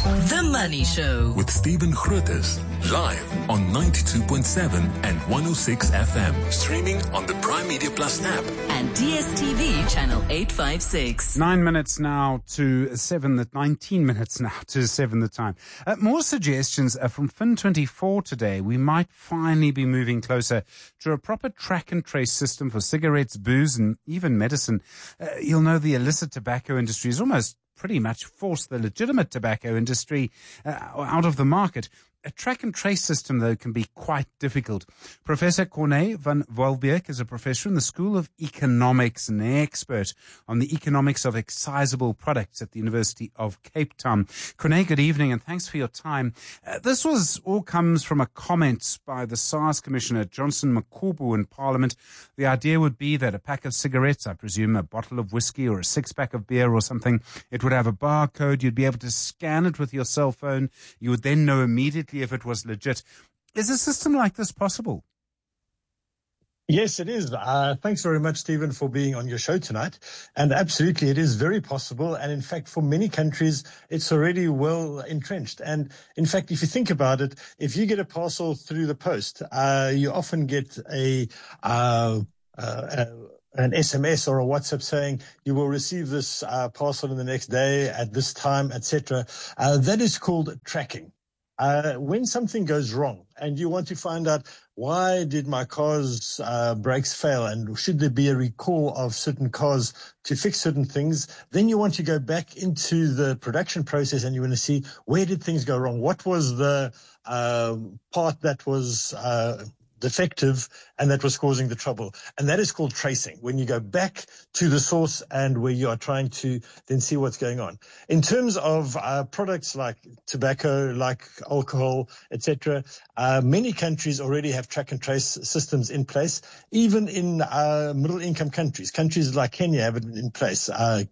The Money Show with Stephen Grootes, live on 92.7 and 106 FM. Streaming on the Prime Media Plus app. and DSTV channel 856. 19 minutes now to 7 the time. More suggestions from Fin24 today. We might finally be moving closer to a proper track and trace system for cigarettes, booze, and even medicine. You'll know the illicit tobacco industry is almost pretty much forced the legitimate tobacco industry out of the market. A track and trace system, though, can be quite difficult. Professor Corné van Wolbeek is a professor in the School of Economics and an expert on the economics of excisable products at the University of Cape Town. Corné, good evening and thanks for your time. This all comes from a comment by the SARS Commissioner Johnson Makubu in Parliament. The idea would be that a pack of cigarettes, I presume a bottle of whiskey or a six-pack of beer or something, it would have a barcode. You'd be able to scan it with your cell phone. You would then know immediately if it was legit. Is a system like this possible? Yes, it is. Thanks very much, Stephen, for being on your show tonight. And absolutely, it is very possible. And in fact, for many countries, it's already well entrenched. And in fact, if you think about it, if you get a parcel through the post, you often get an SMS or a WhatsApp saying you will receive this parcel in the next day at this time, etc. That is called tracking. When something goes wrong and you want to find out why did my car's brakes fail and should there be a recall of certain cars to fix certain things, then you want to go back into the production process and you want to see where did things go wrong? What was the part that was defective and that was causing the trouble? And that is called tracing, when you go back to the source and where you are trying to then see what's going on. In terms of products like tobacco, like alcohol, etc., many countries already have track and trace systems in place. Even in middle income countries like Kenya have it in place,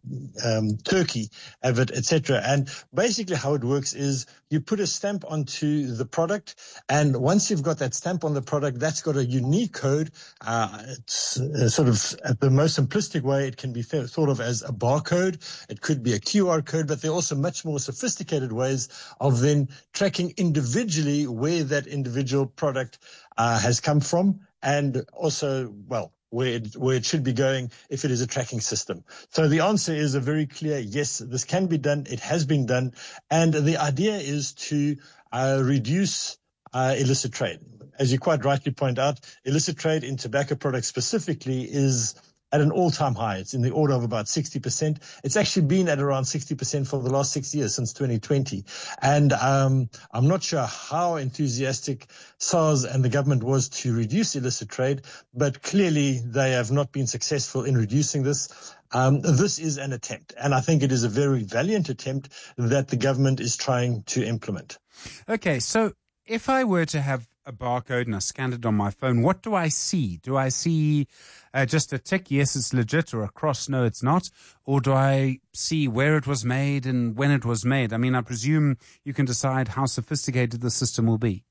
Turkey have it, etc. And basically how it works is you put a stamp onto the product, and once you've got that stamp on the product, that's got a unique code. It's sort of, at the most simplistic way, it can be thought of as a barcode. It could be a QR code, but there are also much more sophisticated ways of then tracking individually where that individual product has come from, and also, well, where it should be going if it is a tracking system. So the answer is a very clear yes, this can be done. It has been done. And the idea is to reduce illicit trade. As you quite rightly point out, illicit trade in tobacco products specifically is at an all-time high. It's in the order of about 60%. It's actually been at around 60% for the last 6 years, since 2020. And I'm not sure how enthusiastic SARS and the government was to reduce illicit trade, but clearly they have not been successful in reducing this. This is an attempt, and I think it is a very valiant attempt that the government is trying to implement. Okay, so if I were to have a barcode and I scanned it on my phone, what do I see? Do I see just a tick, yes, it's legit, or a cross, no, it's not? Or do I see where it was made and when it was made? I mean, I presume you can decide how sophisticated the system will be.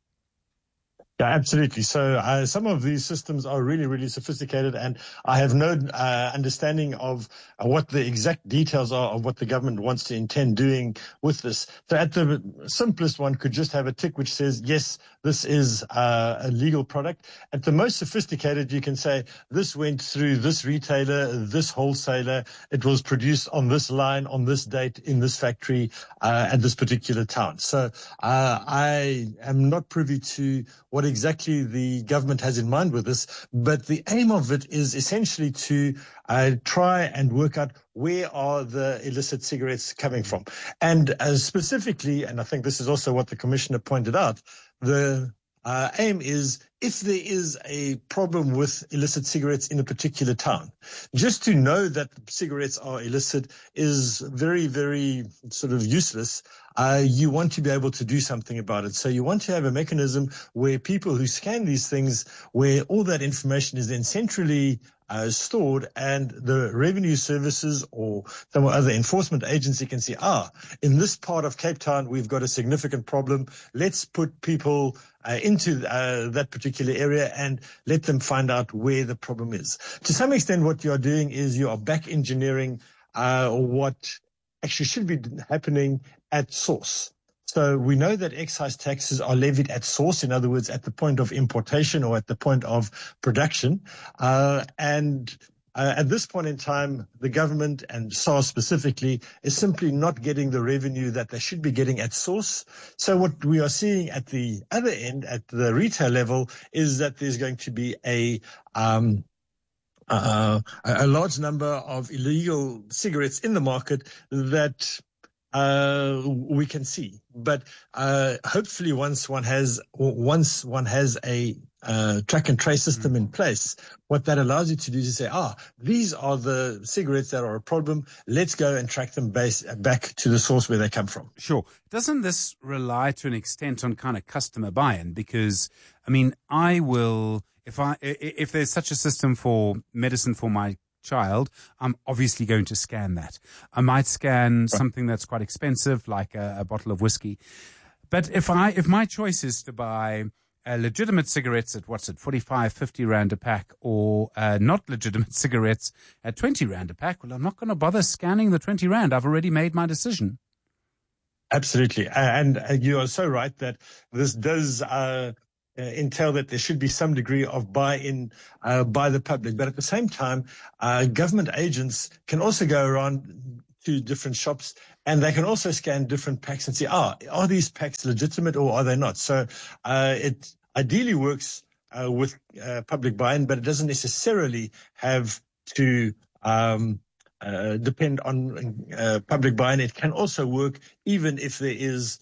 Yeah, absolutely. So some of these systems are really, really sophisticated, and I have no understanding of what the exact details are of what the government wants to intend doing with this. So at the simplest one could just have a tick which says, yes, this is a legal product. At the most sophisticated, you can say, this went through this retailer, this wholesaler, it was produced on this line, on this date, in this factory, at this particular town. So I am not privy to what exactly the government has in mind with this, but the aim of it is essentially to try and work out where are the illicit cigarettes coming from. And specifically, and I think this is also what the Commissioner pointed out, the aim is if there is a problem with illicit cigarettes in a particular town, just to know that cigarettes are illicit is very, very sort of useless. You want to be able to do something about it. So you want to have a mechanism where people who scan these things, where all that information is then centrally stored, and the revenue services or some other enforcement agency can see, in this part of Cape Town, we've got a significant problem. Let's put people into that particular area and let them find out where the problem is. To some extent, what you are doing is you are back engineering what actually should be happening at source. So we know that excise taxes are levied at source, in other words, at the point of importation or at the point of production. At this point in time, the government and SARS specifically is simply not getting the revenue that they should be getting at source. So what we are seeing at the other end, at the retail level, is that there's going to be a large number of illegal cigarettes in the market that we can see. But hopefully once one has a track and trace system in place, what that allows you to do is say, these are the cigarettes that are a problem. Let's go and track them back to the source where they come from. Sure. Doesn't this rely to an extent on kind of customer buy-in? Because, I mean, I will, if there's such a system for medicine for my child, I'm obviously going to scan that. I might scan something that's quite expensive, like a bottle of whiskey. But if my choice is to buy legitimate cigarettes at 45, 50 rand a pack, or not legitimate cigarettes at 20 rand a pack, well, I'm not going to bother scanning the 20 rand. I've already made my decision. Absolutely. And you are so right that this does entail that there should be some degree of buy-in by the public. But at the same time, government agents can also go around to different shops and they can also scan different packs and see, are these packs legitimate or are they not? So it ideally works with public buy-in, but it doesn't necessarily have to depend on public buy-in. It can also work even if there is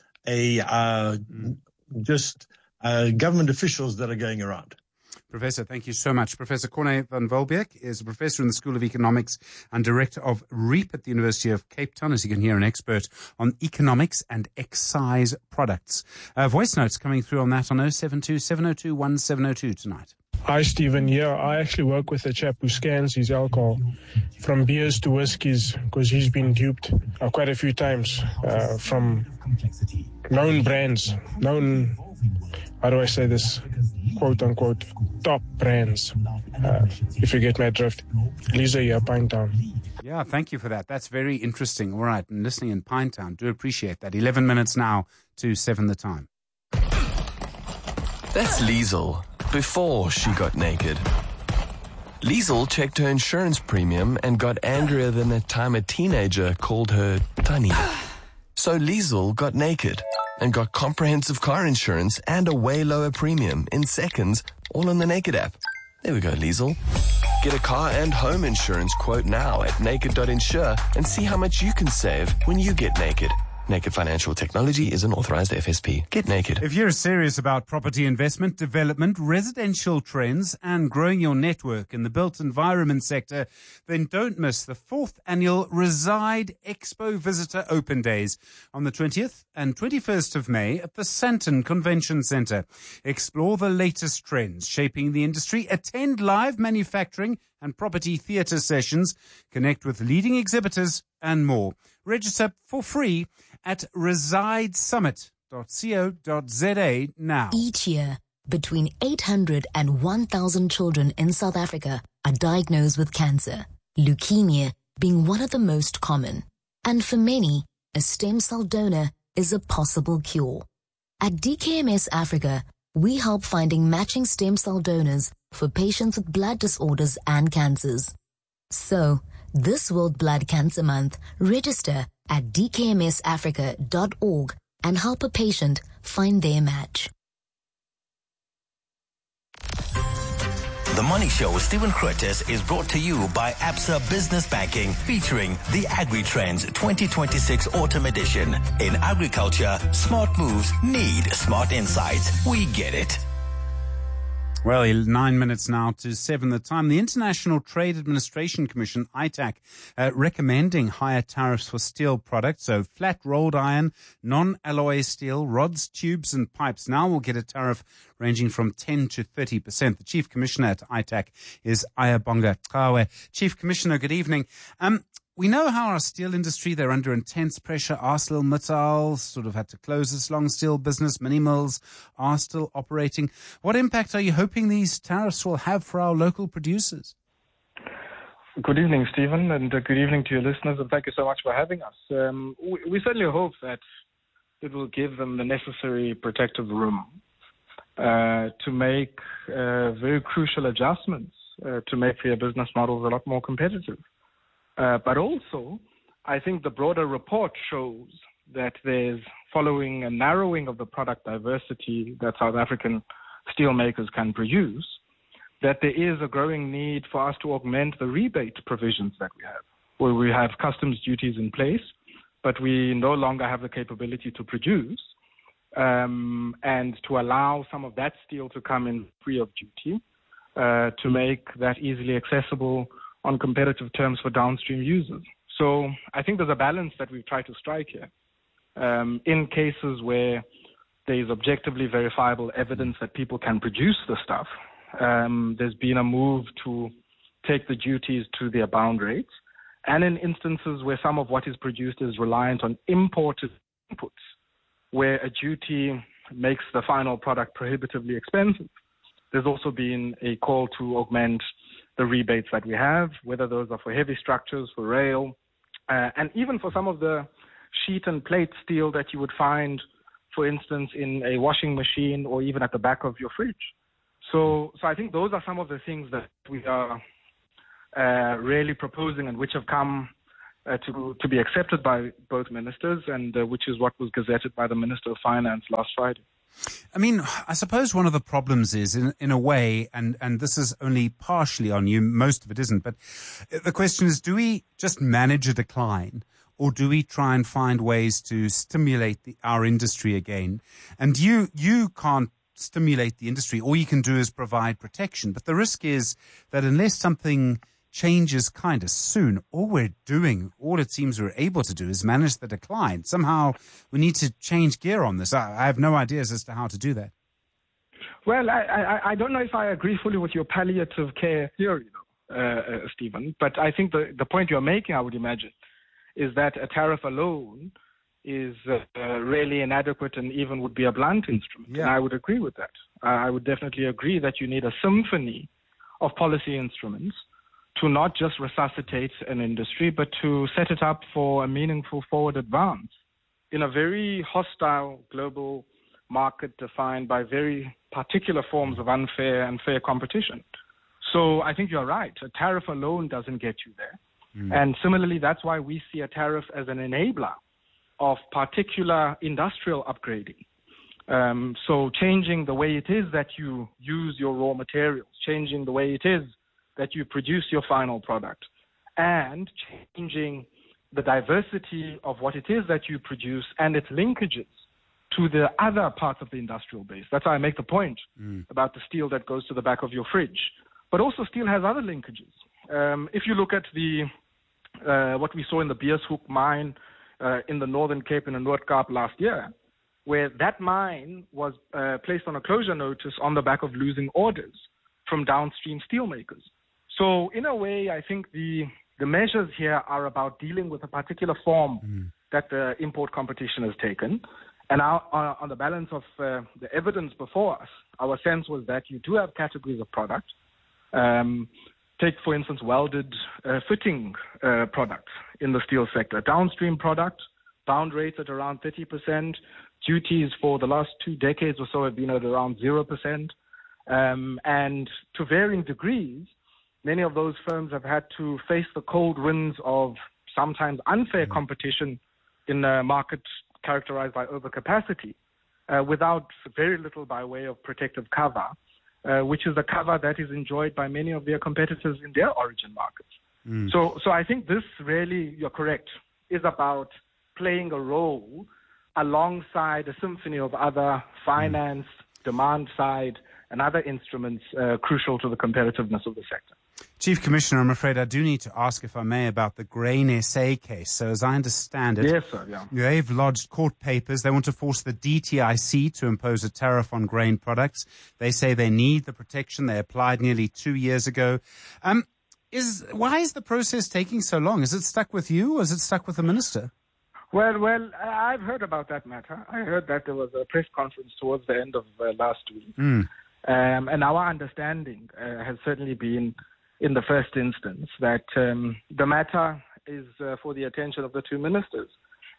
government officials that are going around. Professor, thank you so much. Professor Corné van Wolbeek is a professor in the School of Economics and director of REAP at the University of Cape Town. As you can hear, an expert on economics and excise products. Voice notes coming through on that on 072-702-1702 tonight. Hi, Stephen. Yeah, I actually work with a chap who scans his alcohol from beers to whiskies because he's been duped quite a few times from known brands, how do I say this, quote unquote, top brands, if you get my drift. Lisa here, Pinetown. Yeah, thank you for that. That's very interesting. All right, and listening in Pinetown, do appreciate that. 11 minutes now to 7 the time. That's Liesel, before she got naked. Liesel checked her insurance premium and got angrier than the time a teenager called her Tunny. So Liesel got naked and got comprehensive car insurance and a way lower premium in seconds, all on the Naked app. There we go, Liesel. Get a car and home insurance quote now at naked.insure and see how much you can save when you get naked. Naked Financial Technology is an authorized FSP. Get naked. If you're serious about property investment, development, residential trends, and growing your network in the built environment sector, then don't miss the 4th annual Reside Expo Visitor Open Days on the 20th and 21st of May at the Sandton Convention Centre. Explore the latest trends shaping the industry, attend live manufacturing and property theatre sessions, connect with leading exhibitors, and more. Register for free at residesummit.co.za now. Each year, between 800 and 1,000 children in South Africa are diagnosed with cancer, leukemia being one of the most common. And for many, a stem cell donor is a possible cure. At DKMS Africa, we help finding matching stem cell donors for patients with blood disorders and cancers. So, this World Blood Cancer Month, register at dkmsafrica.org and help a patient find their match. The Money Show with Stephen Curtis is brought to you by Absa Business Banking, featuring the Agri-Trends 2026 Autumn Edition. In agriculture, smart moves need smart insights. We get it. Well, 9 minutes now to 7 the time. The International Trade Administration Commission, ITAC, recommending higher tariffs for steel products. So flat rolled iron, non-alloy steel, rods, tubes and pipes now will get a tariff ranging from 10 to 30%. The Chief Commissioner at ITAC is Ayabonga Kawe. Chief Commissioner, good evening. We know how our steel industry, they're under intense pressure. ArcelorMittal sort of had to close its long steel business. Mini mills are still operating. What impact are you hoping these tariffs will have for our local producers? Good evening, Stephen, and good evening to your listeners, and thank you so much for having us. We certainly hope that it will give them the necessary protective room to make very crucial adjustments to make their business models a lot more competitive. But also, I think the broader report shows that there's, following a narrowing of the product diversity that South African steelmakers can produce, that there is a growing need for us to augment the rebate provisions that we have, where we have customs duties in place, but we no longer have the capability to produce, and to allow some of that steel to come in free of duty, to make that easily accessible on competitive terms for downstream users. So I think there's a balance that we've tried to strike here. In cases where there is objectively verifiable evidence that people can produce the stuff, there's been a move to take the duties to their bound rates. And in instances where some of what is produced is reliant on imported inputs, where a duty makes the final product prohibitively expensive, there's also been a call to augment the rebates that we have, whether those are for heavy structures, for rail, and even for some of the sheet and plate steel that you would find, for instance, in a washing machine or even at the back of your fridge. So I think those are some of the things that we are really proposing and which have come to be accepted by both ministers, and which is what was gazetted by the Minister of Finance last Friday. I mean, I suppose one of the problems is, in a way, and this is only partially on you, most of it isn't, but the question is, do we just manage a decline, or do we try and find ways to stimulate our industry again? And you can't stimulate the industry. All you can do is provide protection. But the risk is that unless something changes kind of soon, all it seems we're able to do is manage the decline. Somehow we need to change gear on this. I have no ideas as to how to do that. Well, I don't know if I agree fully with your palliative care theory, Stephen, but I think the point you're making, I would imagine, is that a tariff alone is really inadequate and even would be a blunt instrument. Yeah. And I would agree with that. I would definitely agree that you need a symphony of policy instruments to not just resuscitate an industry, but to set it up for a meaningful forward advance in a very hostile global market defined by very particular forms of unfair and fair competition. So I think you're right. A tariff alone doesn't get you there. And similarly, that's why we see a tariff as an enabler of particular industrial upgrading. So changing the way it is that you use your raw materials, changing the way it is that you produce your final product, and changing the diversity of what it is that you produce and its linkages to the other parts of the industrial base. That's why I make the point about the steel that goes to the back of your fridge. But also steel has other linkages. If you look at what we saw in the Beershoek mine in the Northern Cape in the Noord-Kaap last year, where that mine was placed on a closure notice on the back of losing orders from downstream steelmakers. So in a way, I think the measures here are about dealing with a particular form that the import competition has taken. And on the balance of the evidence before us, our sense was that you do have categories of product. Take, for instance, welded fitting products in the steel sector. Downstream product, bound rates at around 30%. Duties for the last 2 decades or so have been at around 0%. And to varying degrees, many of those firms have had to face the cold winds of sometimes unfair competition in a market characterized by overcapacity, without very little by way of protective cover, which is the cover that is enjoyed by many of their competitors in their origin markets. So I think this really, you're correct, is about playing a role alongside a symphony of other finance, demand side, and other instruments crucial to the competitiveness of the sector. Chief Commissioner, I'm afraid I do need to ask, if I may, about the Grain SA case. So as I understand it, yes, sir, yeah. They've lodged court papers. They want to force the DTIC to impose a tariff on grain products. They say they need the protection. They applied nearly 2 years ago. Why is the process taking so long? Is it stuck with you, or is it stuck with the minister? Well, I've heard about that matter. I heard that there was a press conference towards the end of last week. And our understanding has certainly been, in the first instance, that the matter is for the attention of the two ministers.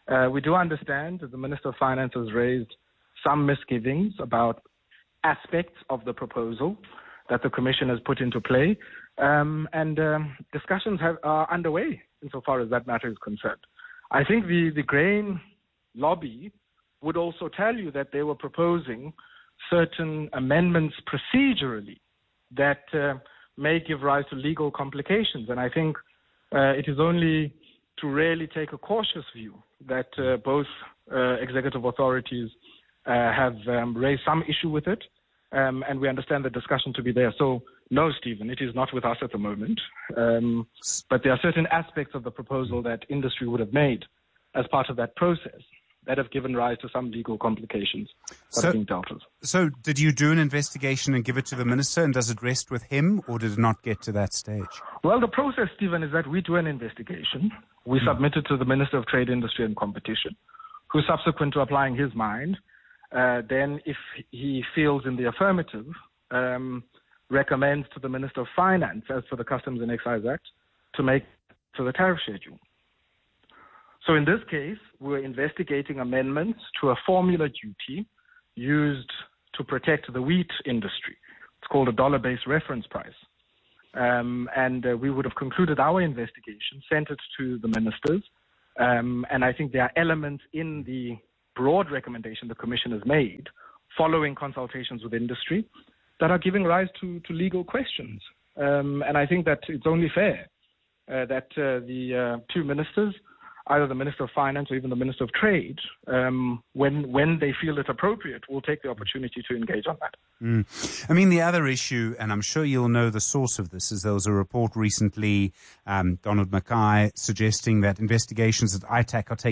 We do understand that the Minister of Finance has raised some misgivings about aspects of the proposal that the Commission has put into play, and discussions are underway insofar as that matter is concerned. I think the grain lobby would also tell you that they were proposing certain amendments procedurally that may give rise to legal complications, and I think it is only to really take a cautious view that both executive authorities have raised some issue with it, and we understand the discussion to be there. So, no, Stephen, it is not with us at the moment, but there are certain aspects of the proposal that industry would have made as part of that process that have given rise to some legal complications that are being dealt with. So did you do an investigation and give it to the minister, and does it rest with him, or did it not get to that stage? Well, the process, Stephen, is that we do an investigation. We submit it to the Minister of Trade, Industry and Competition, who, subsequent to applying his mind, then, if he feels in the affirmative, recommends to the Minister of Finance, as for the Customs and Excise Act, to make to the tariff schedule. So in this case, we're investigating amendments to a formula duty used to protect the wheat industry. It's called a dollar-based reference price. And we would have concluded our investigation, sent it to the ministers, and I think there are elements in the broad recommendation the Commission has made, following consultations with industry, that are giving rise to legal questions. And I think that it's only fair that the two ministers, either the Minister of Finance or even the Minister of Trade, when they feel it appropriate, will take the opportunity to engage on that. I mean, the other issue, and I'm sure you'll know the source of this, is there was a report recently, Donald Mackay, suggesting that investigations at ITAC are taking